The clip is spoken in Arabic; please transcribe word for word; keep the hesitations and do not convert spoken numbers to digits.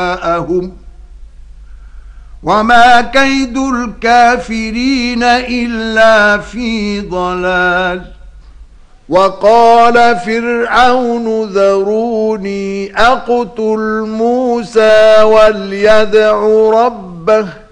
جاءهم وما كيد الكافرين إلا في ضلال. وقال فرعون ذروني أقتل موسى وليدع ربه